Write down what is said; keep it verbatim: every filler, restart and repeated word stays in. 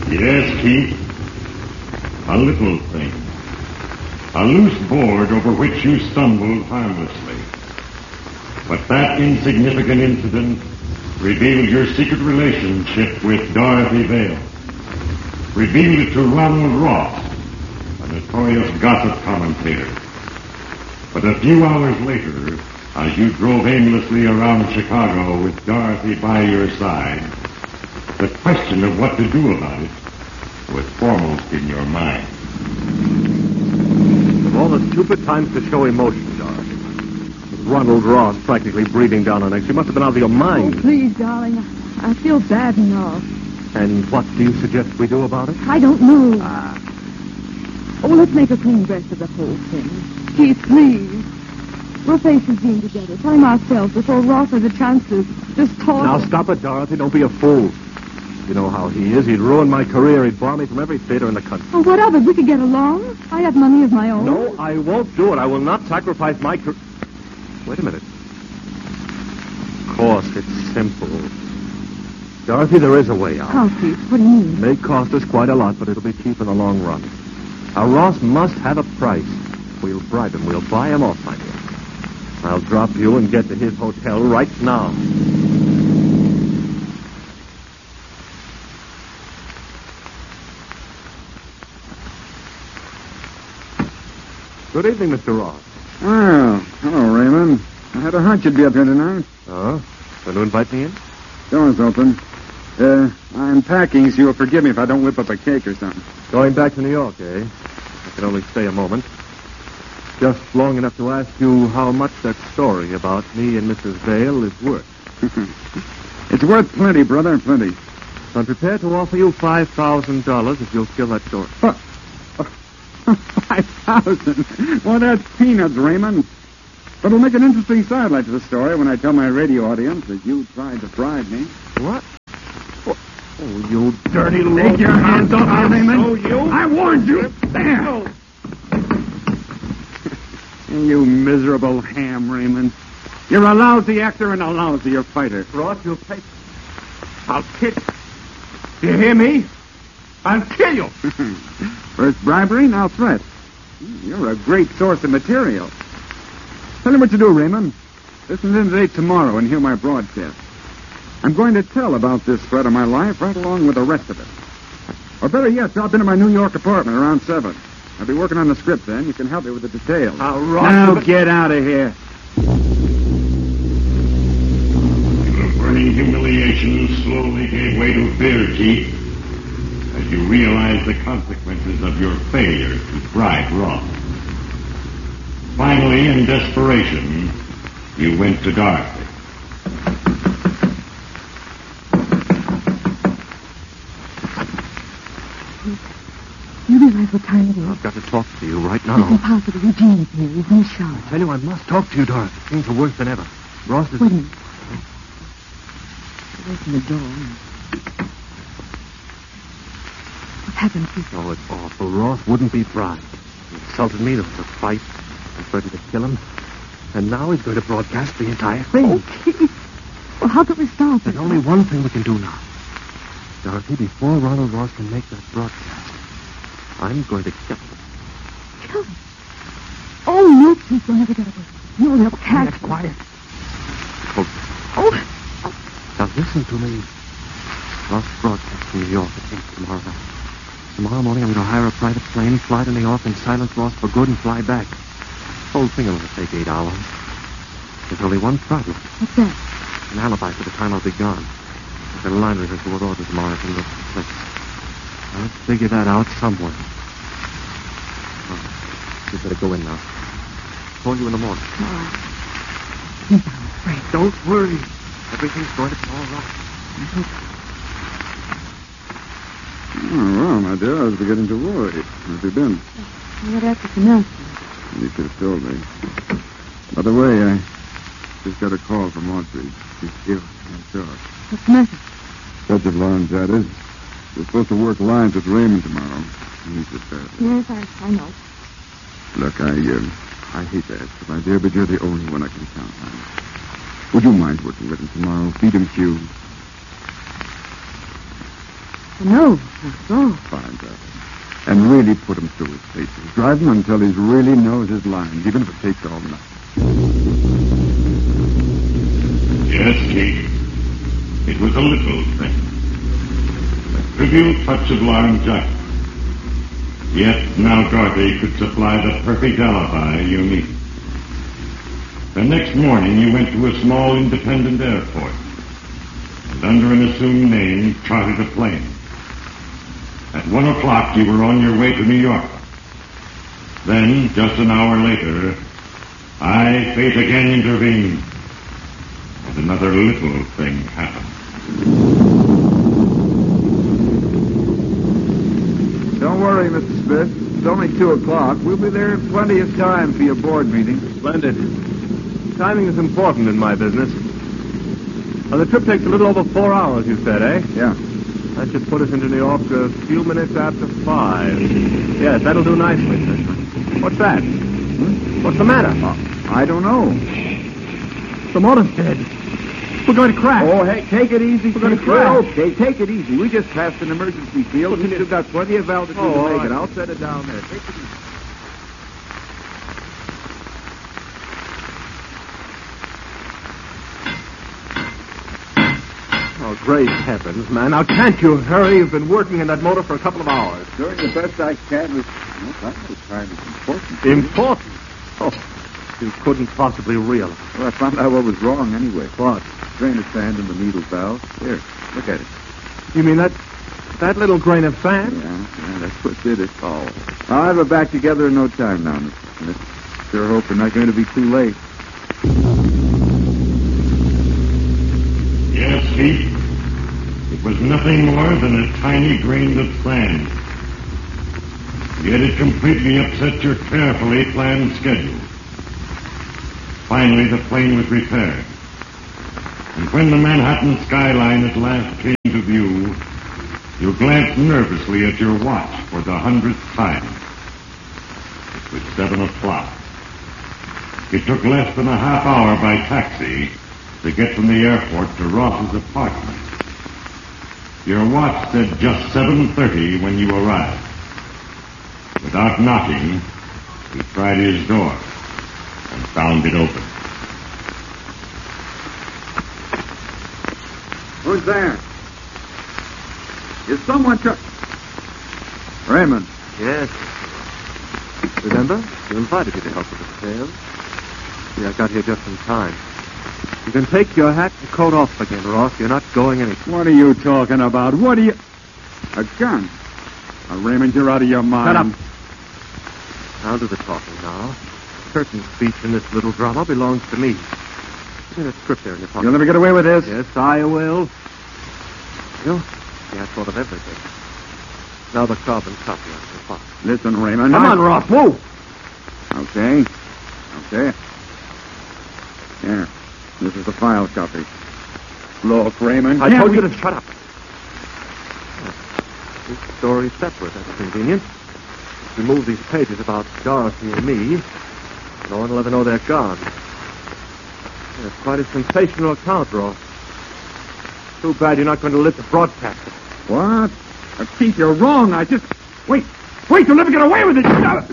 Yes, Keith. A little thing. A loose board over which you stumbled harmlessly. But that insignificant incident revealed your secret relationship with Dorothy Vale. Revealed it to Ronald Ross, a notorious gossip commentator. But a few hours later, as you drove aimlessly around Chicago with Dorothy by your side, the question of what to do about it was foremost in your mind. Of all the stupid times to show emotion, Dorothy. With Ronald Ross practically breathing down on us, you must have been out of your mind. Oh, please, darling. I feel bad enough. And what do you suggest we do about it? I don't know. Ah. Oh, let's make a clean breast of the whole thing. Keith, please. We'll face his being together. Tell him ourselves before Ross has a chance to just talk. Now, stop it, Dorothy. Don't be a fool. You know how he is. He'd ruin my career. He'd bar me from every theater in the country. Oh, what of it? We could get along. I have money of my own. No, I won't do it. I will not sacrifice my career. Wait a minute. Of course, it's simple. Dorothy, there is a way out. How, Keith? What do you mean? It may cost us quite a lot, but it'll be cheap in the long run. Now, Ross must have a price. We'll bribe him. We'll buy him off, my dear. I'll drop you and get to his hotel right now. Good evening, Mister Ross. Oh, hello, Raymond. I had a hunch you'd be up here tonight. Oh? Going to invite me in? Door's open. Uh, I'm packing, so you'll forgive me if I don't whip up a cake or something. Going back to New York, eh? I can only stay a moment. Just long enough to ask you how much that story about me and Missus Vale is worth. It's worth plenty, brother, plenty. I'm prepared to offer you five thousand dollars if you'll kill that story. Oh. Five thousand? Well, that's peanuts, Raymond. But it'll make an interesting sidelight to the story when I tell my radio audience that you tried to bribe me. What? Oh, you dirty little... Take your hands off me, Raymond. Oh, you... I warned you. There. You miserable ham, Raymond. You're a lousy actor and a lousier fighter. Ross, you'll pay... I'll kill you. Do you hear me? I'll kill you. First bribery, now threat. You're a great source of material. Tell you what you do, Raymond. Listen in today tomorrow and hear my broadcast. I'm going to tell about this threat of my life right along with the rest of it. Or better yet, drop into my New York apartment around seven. I'll be working on the script then. You can help me with the details. Now, Ross... Now get out of here. The burning humiliation slowly gave way to fear, Keith, as you realized the consequences of your failure to bribe Ross. Finally, in desperation, you went to Dorothy. You realize what time it is? I've got to talk to you right It's now. impossible. Eugene is here. He's in the shower. I tell you, I must talk to you, Dorothy. Things are worse than ever. Ross is... Wait a minute. Open the door. What happened, Keith? Oh, it's awful. Ross wouldn't be bribed. He insulted me. There was a fight. I threatened to kill him. And now he's going to broadcast the entire thing. Oh, Keith. Well, how can we stop it? There's only one thing we can do now. Dorothy, before Ronald Ross can make that broadcast, I'm going to kill him. Kill him? Oh, no, Keith. You'll never get away. No, they'll catch That's quiet. Oh. oh. Now, listen to me. Ross broadcast from New York at eight tomorrow night. Tomorrow morning, I'm going to hire a private plane, fly to New York, and silence Ross for good and fly back. The whole thing will only take eight hours. There's only one problem. What's that? An alibi for the time I'll be gone. I've got a line rehearsal with orders tomorrow from the place. I'll figure that out somewhere. Oh, you'd better go in now. Call you in the morning. All right. Keith, I'm afraid. Don't worry. Everything's going to be all right. I hope Oh, well, my dear, I was beginning to worry. Where have you been? what after the announcement? You should have told me. By the way, I just got a call from Audrey. She's ill in New York. What's the message? Sergeant Lawrence, that is. We're supposed to work lines with Raymond tomorrow. He's it badly. Yes, I, I know. Look, I, uh, I hate to ask you, my dear, but you're the only one I can count on. Would you mind working with him tomorrow? Feed him shoes. No, that's all. Fine, Beth. And really put him through his paces. Drive him until he really knows his lines, even if it takes all night. Yes, Kate. It was a little thing. A trivial touch of laryngitis. Yet now Dorothy could supply the perfect alibi you need. The next morning you went to a small independent airport and under an assumed name chartered a plane. At one o'clock you were on your way to New York. Then, just an hour later, I, fate again intervened, and another little thing happened. Don't worry, Mister Smith. It's only two o'clock. We'll be there in plenty of time for your board meeting. Splendid. Timing is important in my business. Well, the trip takes a little over four hours, you said, eh? Yeah. That should put us into New York a few minutes after five. Yes, that'll do nicely. What's that? Hmm? What's the matter? Uh, I don't know. The motor's dead. We're going to crash. Oh, hey, take it easy. We're going to Chief. crash. Okay, take it easy. We just passed an emergency field. We've still got plenty of altitude Oh, to make all it. right. I'll set it down there. Take it easy. Oh, great heavens, man. Now, can't you hurry? You've been working in that motor for a couple of hours. Doing the best I can with... Well, that was kind of important. Important? Oh, you couldn't possibly realize. Well, I found out what was wrong anyway. What? Grain of sand in the needle valve. Here, look at it. You mean that that little grain of sand? Yeah, yeah, that's what did it. Oh. I'll have it back together in no time now, Mister Smith. Sure hope we're not going to be too late. Yes, Pete. It was nothing more than a tiny grain of sand. Yet it completely upset your carefully planned schedule. Finally, the plane was repaired. And when the Manhattan skyline at last came to view, you glanced nervously at your watch for the hundredth time. It was seven o'clock. It took less than a half hour by taxi to get from the airport to Ross's apartment. Your watch said just seven thirty when you arrived. Without knocking, he tried his door and found it open. Who's there? Is someone trying... Raymond. Yes. Remember? You invited me to help with the sale. See, I got here just in time. You can take your hat and coat off again, Ross. You're not going anywhere. What are you talking about? What are you... A gun? Uh, Raymond, you're out of your mind. Shut up. I'll do the talking now. Certain speech in this little drama belongs to me. Give me the script there in your pocket. You'll never get away with this. Yes, I will. You? Yeah, I thought of everything. Now the carbon copy on your file. Listen, Raymond. Come I... on, Ross, move! Okay. Okay. Here. This is the file copy. Look, Raymond. I can't told we... you to shut up. This story's separate. That's convenient. Remove these pages about Dorothy and me. No one will ever know they're gone. It's quite a sensational account, Ross. Too bad you're not going to live to broadcast it. What? Uh, Pete, you're wrong. I just... Wait. Wait, you'll never get away with it.